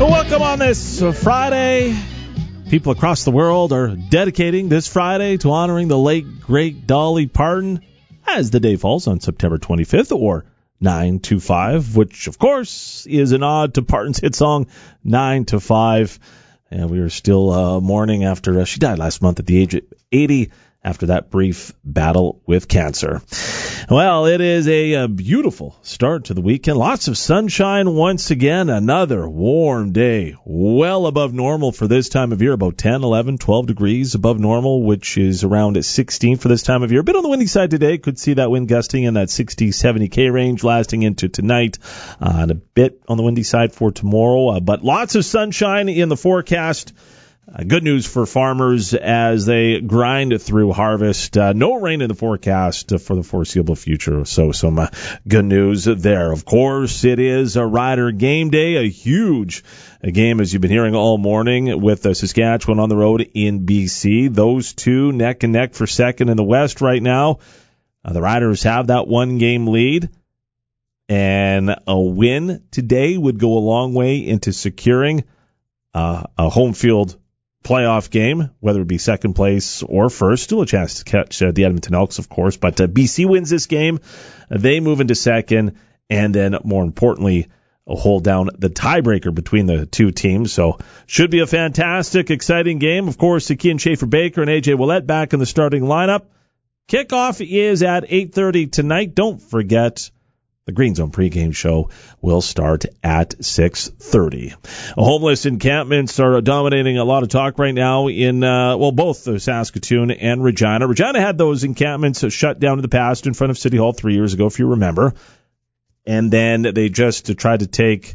Welcome on this Friday. People across the world are dedicating this Friday to honoring the late, great Dolly Parton as the day falls on September 25th, or 9/25, which, of course, is a nod to Parton's hit song 9/5. And we are still mourning after she died last month at the age of 80 after that brief battle with cancer. Well, it is a beautiful start to the weekend. Lots of sunshine once again. Another warm day, well above normal for this time of year, about 10, 11, 12 degrees above normal, which is around 16 for this time of year. A bit on the windy side today. Could see that wind gusting in that 60, 70K range lasting into tonight. And a bit on the windy side for tomorrow. But lots of sunshine in the forecast. Good news for farmers as they grind through harvest. No rain in the forecast for the foreseeable future, so some good news there. Of course, it is a Rider game day, a huge game, as you've been hearing all morning, with Saskatchewan on the road in BC. Those two neck and neck for second in the West right now. The Riders have that one-game lead, and a win today would go a long way into securing a home field playoff game, whether it be second place or first. Still a chance to catch the Edmonton Elks, of course, but BC wins this game. They move into second, and then, more importantly, hold down the tiebreaker between the two teams. So should be a fantastic, exciting game. Of course, Cian Schaefer-Baker and AJ Ouellette back in the starting lineup. Kickoff is at 8:30 tonight. Don't forget, the Green Zone pregame show will start at 6:30. Homeless encampments are dominating a lot of talk right now in, both Saskatoon and Regina. Regina had those encampments shut down in the past in front of City Hall 3 years ago, if you remember. And then they just tried to take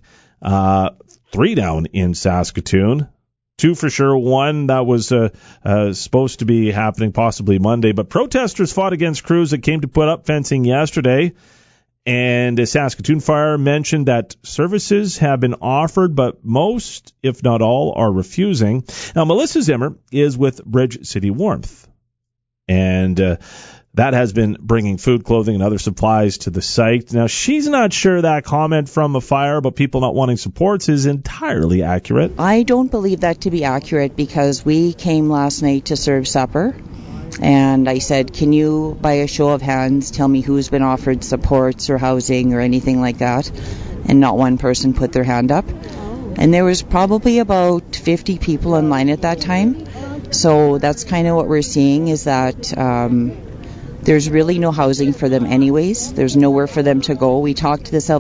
3 down in Saskatoon. 2 for sure. 1 that was supposed to be happening possibly Monday. But protesters fought against crews that came to put up fencing yesterday. And Saskatoon Fire mentioned that services have been offered, but most, if not all, are refusing. Now, Melissa Zimmer is with Bridge City Warmth, and that has been bringing food, clothing, and other supplies to the site. Now, she's not sure that comment from a fire about people not wanting supports is entirely accurate. I don't believe that to be accurate, because we came last night to serve supper. And I said, can you, by a show of hands, tell me who's been offered supports or housing or anything like that? And not one person put their hand up. And there was probably about 50 people in line at that time. So that's kind of what we're seeing, is that there's really no housing for them anyways. There's nowhere for them to go. We talked to the